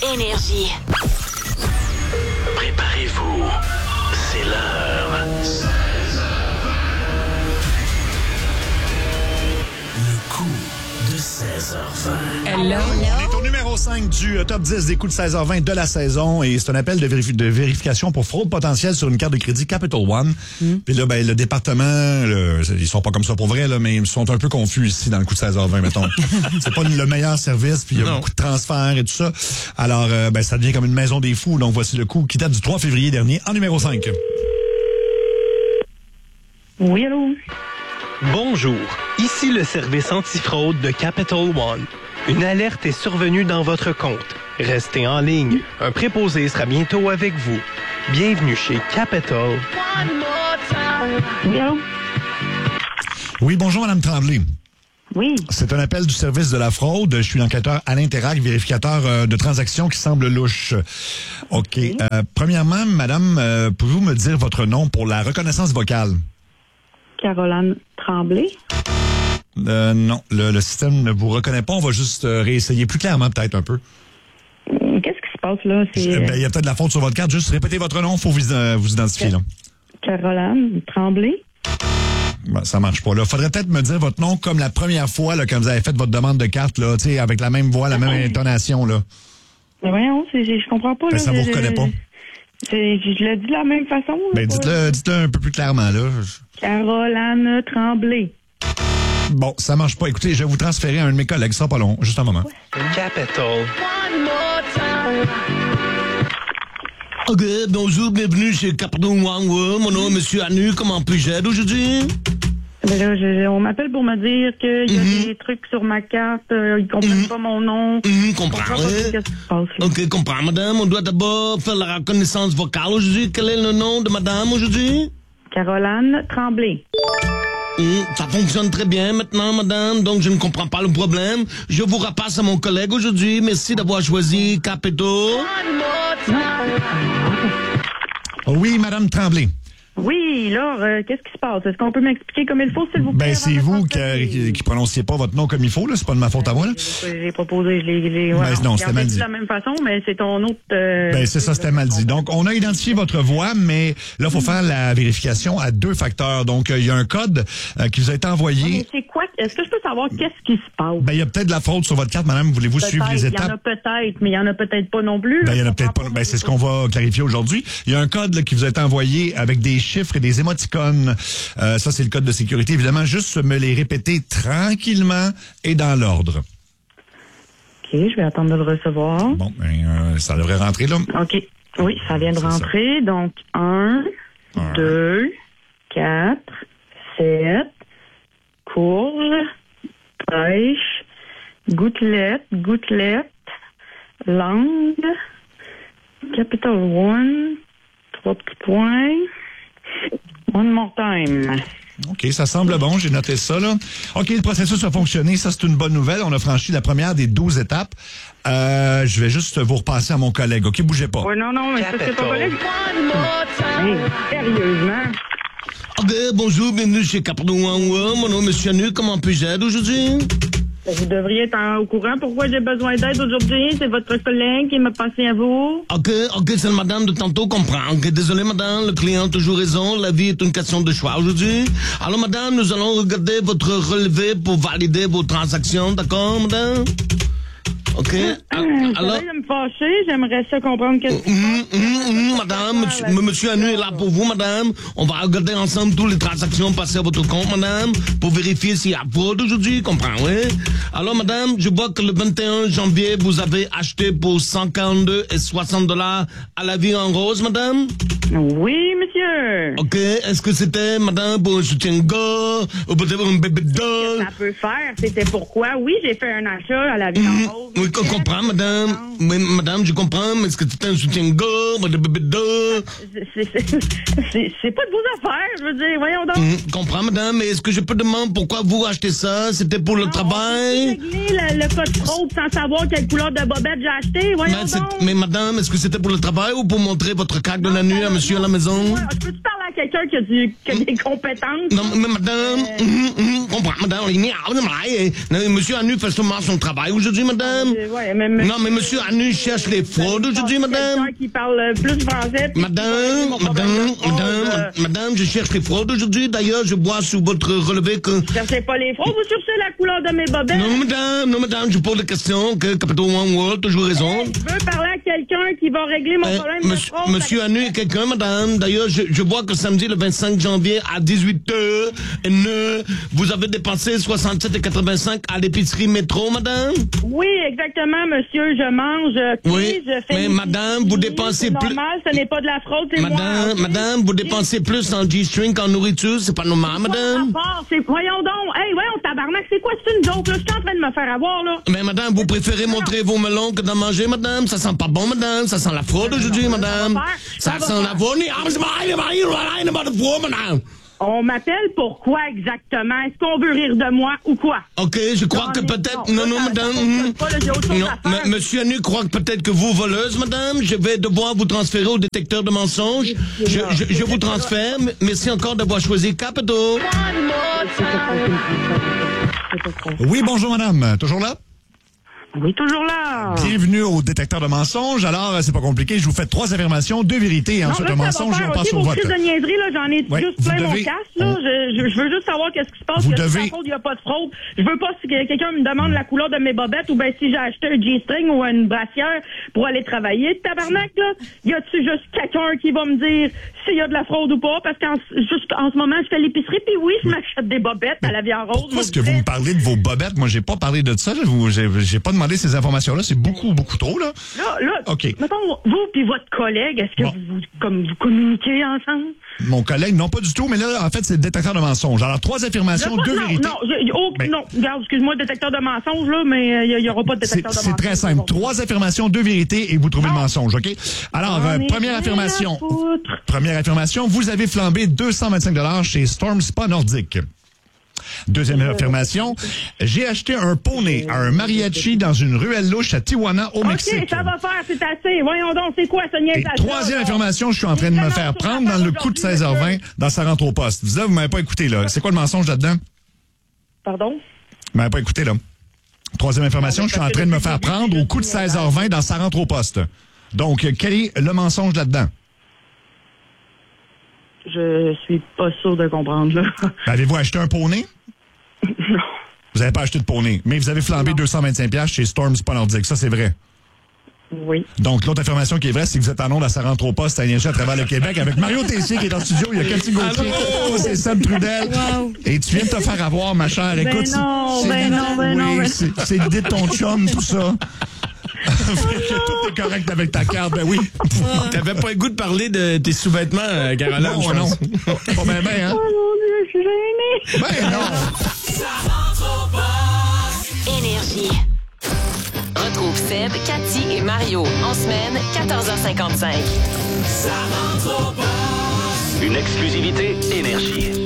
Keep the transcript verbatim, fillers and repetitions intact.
Énergie. Préparez-vous, c'est l'heure. Le coup de seize heures vingt. Hello. On est au numéro cinq du euh, top dix des coups de seize heures vingt de la saison et c'est un appel de, vérif- de vérification pour fraude potentielle sur une carte de crédit Capital One. Mm. Puis là, ben, le département, le, ils sont pas comme ça pour vrai, là, mais ils sont un peu confus ici dans le coup de seize heures vingt, mettons. C'est pas le meilleur service, puis il y a non. beaucoup de transferts et tout ça. Alors, euh, ben, ça devient comme une maison des fous. Donc, voici le coup qui date du trois février dernier en numéro cinq. Oui, allô? Bonjour, ici le service antifraude de Capital One. Une alerte est survenue dans votre compte. Restez en ligne. Un préposé sera bientôt avec vous. Bienvenue chez Capital. Oui, allô? Oui, bonjour, Madame Tremblay. Oui. C'est un appel du service de la fraude. Je suis l'enquêteur Alain Terrac, vérificateur euh, de transactions qui semblent louches. OK. Oui. Euh, premièrement, Madame, euh, pouvez-vous me dire votre nom pour la reconnaissance vocale? Caroline Tremblay. Euh, non, le, le système ne vous reconnaît pas. On va juste euh, réessayer plus clairement, peut-être un peu. Qu'est-ce qui se passe, là? C'est... Il ben, y a peut-être de la faute sur votre carte. Juste répétez votre nom. Il faut vous, euh, vous identifier, là. Caroline Tremblay. Ben, ça marche pas, là. Faudrait peut-être me dire votre nom comme la première fois, là, quand vous avez fait votre demande de carte, là, tu sais, avec la même voix, la même intonation, là. Mais voyons, c'est, je comprends pas, là. Ben, ça vous reconnaît pas. C'est, je l'ai dit de la même façon. Là, ben, dites-le, dites-le un peu plus clairement, là. Caroline Tremblay. Bon, ça marche pas. Écoutez, je vais vous transférer à un de mes collègues. Ça sera pas long. Juste un moment. Capital. OK, bonjour, bienvenue chez Capital One. Mon nom est Monsieur Anu. Comment puis-je aider aujourd'hui? Ben là, je, on m'appelle pour me dire qu'il y a mm-hmm. des trucs sur ma carte, euh, ils comprennent mm-hmm. pas mon nom. Mm-hmm, comprends. Qu'est-ce qui se passe, là? OK, comprends, madame. On doit d'abord faire la reconnaissance vocale aujourd'hui. Quel est le nom de madame aujourd'hui? Caroline Tremblay. Mmh, ça fonctionne très bien maintenant, madame, donc je ne comprends pas le problème. Je vous repasse à mon collègue aujourd'hui. Merci d'avoir choisi Capital. Oui, Madame Tremblay. Oui, là, euh, qu'est-ce qui se passe? Est-ce qu'on peut m'expliquer comme il faut, s'il vous plaît? Ben, c'est vous qui, qui, qui prononciez pas votre nom comme il faut, là. C'est pas de ma faute à moi, là. J'ai proposé, je l'ai, je l'ai, ouais, ben, non, c'était mal dit. de la même façon, mais c'est ton autre, euh, Ben, c'est ça, c'était mal dit. Donc, on a identifié votre voix, mais là, il faut faire la vérification à deux facteurs. Donc, il euh, y a un code euh, qui vous a été envoyé. Mais c'est quoi? Est-ce que je peux savoir qu'est-ce qui se passe? Ben, il y a peut-être de la fraude sur votre carte, madame. Voulez-vous peut-être, suivre les étapes? Il y en a peut-être, mais il y en a peut-être pas non plus. Ben, il y en a peut-être pas. Ben, c'est ce qu'on va clarifier aujourd'hui. Il y a un code là, qui vous a été envoyé avec des chiffres et des émoticônes. Euh, ça, c'est le code de sécurité. Évidemment, juste me les répéter tranquillement et dans l'ordre. OK, je vais attendre de le recevoir. Bon, ben, euh, ça devrait rentrer, là. OK. Oui, ça vient de c'est rentrer. Ça. Donc, un, un, deux, quatre, sept, courge, pêche, gouttelette, gouttelette, langue, Capital One, trois petits points. One more time. OK, ça semble bon, j'ai noté ça, là. OK, le processus a fonctionné, ça c'est une bonne nouvelle. On a franchi la première des douze étapes. Euh, je vais juste vous repasser à mon collègue, OK? Bougez pas. Oui, non, non, mais c'est ton collègue. Hey, sérieusement? OK, bonjour, bienvenue chez Capital One. Mon nom est Monsieur Anu, comment puis-je aider aujourd'hui? Vous devriez être en, au courant. Pourquoi j'ai besoin d'aide aujourd'hui? C'est votre collègue qui m'a passé à vous. OK, OK, c'est le madame de tantôt comprend. OK, désolé, madame, le client a toujours raison. La vie est une question de choix aujourd'hui. Alors, madame, nous allons regarder votre relevé pour valider vos transactions. D'accord, madame? OK. Alors, ça va me fâcher. J'aimerais ça comprendre qu'est-ce que mmh, mmh, mmh, madame, monsieur, là, monsieur Anu est là pour vous, madame. On va regarder ensemble toutes les transactions passées à votre compte, madame, pour vérifier s'il y a fraude aujourd'hui, comprends, oui? Alors, madame, je vois que le vingt et un janvier, vous avez acheté pour cent quarante-deux et soixante dollars à la vie en rose, madame? Oui, monsieur. OK. Est-ce que c'était, madame, pour un soutien-gorge ou peut-être un bébé doll? Ça peut faire. C'était pourquoi? Oui, j'ai fait un achat à la vie mmh. en rose. Oui, je comprends, madame. Oui, madame, je comprends, mais est-ce que c'était un soutien-gorge, un bébé doll? C'est, c'est, c'est, c'est pas de vos affaires, je veux dire. Voyons donc. Mmh, je comprends, madame, mais est-ce que je peux demander pourquoi vous achetez ça? C'était pour le non, travail? On peut régler le, le code fraude sans savoir quelle couleur de bobette j'ai acheté. Voyons mais, donc. Mais madame, est-ce que c'était pour le travail ou pour montrer votre carte de la nuit à monsieur à la maison? Ouais, je peux-tu parler à quelqu'un quelqu'un qui a, du, qui a des compétences. Non, mais madame, Euh... hum, hum, comprends, madame, on est mis à- Non, monsieur Anu fait seulement son travail aujourd'hui, madame. Euh, ouais, mais monsieur... Non, mais monsieur Anu cherche les fraudes aujourd'hui, madame. Quelqu'un qui parle plus français. puis Madame, qui va régler mon madame, problème de fraude, madame, euh, madame, je cherche les fraudes aujourd'hui. D'ailleurs, je vois sous votre relevé que... Cherchez pas les fraudes, vous cherchez la couleur de mes bobettes. Non, madame, non, madame, je pose la question que Capital One World, toujours raison. Hey, je veux parler à quelqu'un qui va régler mon Euh, problème monsieur, de fraude. monsieur Anu est quelqu'un, madame. D'ailleurs, je, je vois que samedi, le vingt-cinq janvier, à dix-huit heures, vous avez dépensé soixante-sept virgule quatre-vingt-cinq à l'épicerie métro, madame. Oui, exactement, monsieur. Je mange, je cuis, Oui, je fais... mais une madame, vous épicerie, dépensez c'est plus- normal, ce n'est pas de la fraude, c'est moi. Madame, ok? madame, vous dépensez plus en G-string qu'en nourriture, c'est pas normal, madame. Pas rapport, c'est... Voyons donc. Hey, voyons, tabarnak, c'est quoi c'est une joke, là? Je suis en train de me faire avoir, là. Mais madame, vous préférez montrer vos melons que d'en manger, madame? Ça sent pas bon, madame. Ça sent la fraude aujourd'hui, madame. va faire. Ça Ça va sent la faire. fraude. Ah, mais c'est pas rien, pas rien, rien, pas de fraude, madame. On m'appelle pourquoi exactement? Est-ce qu'on veut rire de moi ou quoi? Ok, je crois Non, que mais peut-être... non, Non, non, ça, ça madame. fonctionne hum. pas, là, j'ai autre chose Non, à faire. m- monsieur Anu croit que peut-être que vous, voleuse, madame, je vais devoir vous transférer au détecteur de mensonges. Je, je, je vous transfère. M- Merci encore d'avoir choisi Capital. Oui, bonjour madame. Toujours là? Oui, toujours là. Bienvenue au détecteur de mensonges. Alors, euh, c'est pas compliqué. Je vous fais trois affirmations, deux vérités et Non, ensuite là, un ça mensonge va et faire, on passe OK, au vos vote. crises de niaiserie, là, j'en ai Ouais, juste vous plein mon devez- casque, là. on- Je, je, je veux juste savoir qu'est-ce qui se passe. Vous Il y a devez- de la fraude, il n'y a pas de fraude. Je veux pas que quelqu'un me demande la couleur de mes bobettes ou ben si j'ai acheté un G-string ou une brassière pour aller travailler. Tabarnak, là. Y a-tu juste quelqu'un qui va me dire s'il y a de la fraude ou pas? Parce qu'en juste en ce moment, je fais l'épicerie, puis oui, je m'achète des bobettes à la viande rose. Pourquoi est-ce que vous me parlez de vos bobettes? Moi, j'ai pas parlé de ça. Je vous- J'ai j'ai pas demandé ces informations-là. C'est beaucoup, beaucoup trop, là. Là, là, OK. mettons, vous puis votre collègue, est-ce que Bon. vous, comme, vous communiquez ensemble? Mon collègue, non, pas du tout, mais là, en fait, c'est le détecteur de mensonges. Alors, trois affirmations, Là, deux non, vérités. non, je- oh, Ben- non, regarde, excuse-moi, détecteur de mensonges, là, mais il n'y aura pas de C'est détecteur de c'est mensonges. très simple. Trois affirmations, deux vérités et vous trouvez le Non. mensonge, OK? Alors, J'en euh, ai première rien affirmation. à foutre. Première affirmation, vous avez flambé deux cent vingt-cinq dollars chez Storm Spa Nordique. Deuxième affirmation, j'ai acheté un poney à un mariachi dans une ruelle louche à Tijuana, au Mexique. OK, ça va faire, c'est assez. Voyons donc, c'est quoi ce niaisage? Et troisième affirmation, je suis en train de me faire prendre dans le coup de seize heures vingt dans sa rentre au poste. Vous, là, vous m'avez pas écouté, là. C'est quoi le mensonge là-dedans? Pardon? Vous m'avez pas écouté, là. Troisième affirmation, je suis en train de me faire prendre au coup de seize heures vingt dans sa rentre au poste. Donc, quel est le mensonge là-dedans? Je suis pas sûr de comprendre, là. Avez-vous acheté un poney? Non. Vous n'avez pas acheté de poney, mais vous avez flambé Non. deux cent vingt-cinq dollars chez Storm Spa Nordique. Ça, c'est vrai. Oui. Donc, l'autre affirmation qui est vraie, c'est que vous êtes en onde à sa rentre au poste à Énergie à travers le Québec avec Mario Tessier qui est en studio. Il y a Cathy Gauthier. Allô? C'est Sam Trudel. Wow. Et tu viens de te faire avoir, ma chère. Écoute, non, c'est- ben non, ben non, oui, ben- c'est c'est l'idée de ton chum, tout ça. Tout est correct avec ta carte, ben oui. T'avais pas le goût de parler de tes sous-vêtements, euh, Caroline, Non, je non. pense. Pas bien, bien, hein? Oh mon Dieu, je suis gênée. Ben non. Énergie. Retrouve Seb, Cathy et Mario en semaine, quatorze heures cinquante-cinq. Une exclusivité Énergie.